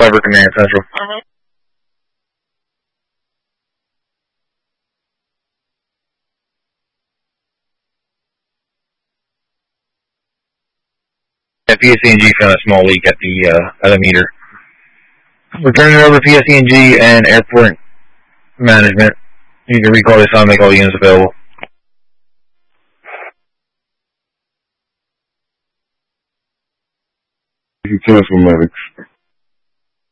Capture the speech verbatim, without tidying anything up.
Cyber Command Central. Uh-huh. P S E N G found a small leak at the uh, at the meter. We're turning it over to P S E N G and airport management. You can recall this on, make all units available. You can cancel medics.